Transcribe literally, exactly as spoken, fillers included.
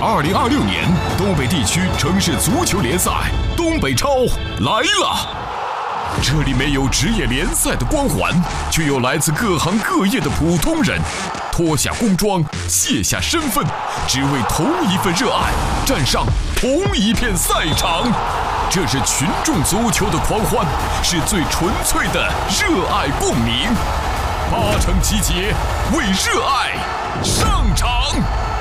二零二六年东北地区城市足球联赛东北超来了。这里没有职业联赛的光环，却有来自各行各业的普通人，脱下工装，卸下身份，只为同一份热爱，站上同一片赛场。这是群众足球的狂欢，是最纯粹的热爱共鸣。八成集结，为热爱上场。